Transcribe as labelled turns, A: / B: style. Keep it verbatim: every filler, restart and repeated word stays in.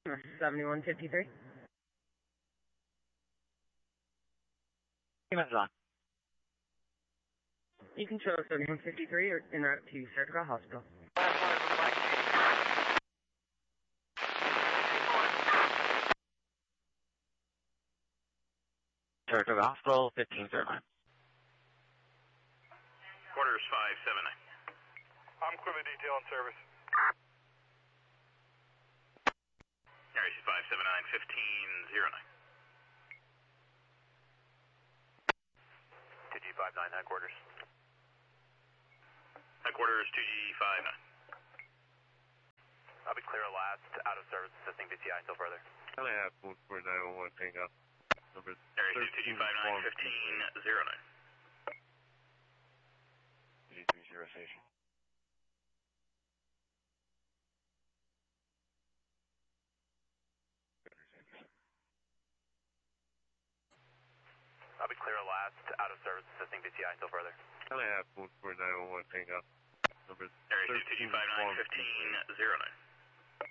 A: seventy-one fifty-three. You can show seventy-one fifty-three or en route to Saratoga Hospital.
B: Saratoga Hospital, fifteen zero nine.
C: Quarters five seven nine.
D: I'm Quiver Detail on service.
C: Air five seven nine, fifteen zero nine.
D: two G five nine, headquarters.
C: Headquarters two G five nine.
D: I'll be clear last, out of service, assisting B T I until further.
E: I only have one four nine one one ping up. Number
C: Area two G five nine, fifteen zero nine.
E: G three zero station.
D: I'll be clear last, out of service, assisting B T I until further.
E: I only have one four nine one one ping up. Number
C: Area two G five nine, fifteen zero nine.